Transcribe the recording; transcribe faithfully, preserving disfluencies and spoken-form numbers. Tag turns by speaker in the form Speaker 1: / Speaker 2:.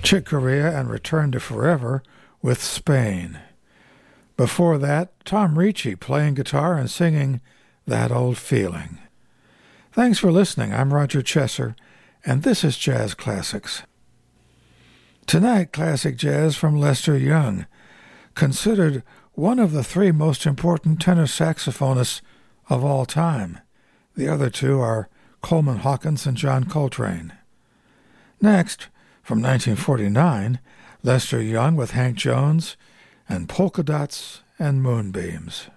Speaker 1: Chick Corea and Return to Forever with Spain. Before that, Tom Ricci playing guitar and singing That Old Feeling. Thanks for listening. I'm Roger Chesser, and this is Jazz Classics. Tonight, classic jazz from Lester Young, considered one of the three most important tenor saxophonists of all time. The other two are Coleman Hawkins and John Coltrane. Next, from nineteen forty-nine, Lester Young with Hank Jones and Polka Dots and Moonbeams.